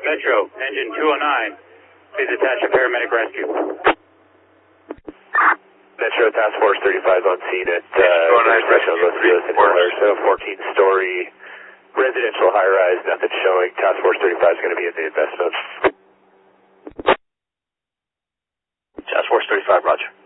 Metro, engine 209. Please attach a paramedic rescue. Metro Task Force 35 on scene at intersection of Los Rios and Hiller. So 14-story residential high-rise, nothing showing. Task Force 35 is going to be in the investment. Task Force 35, roger.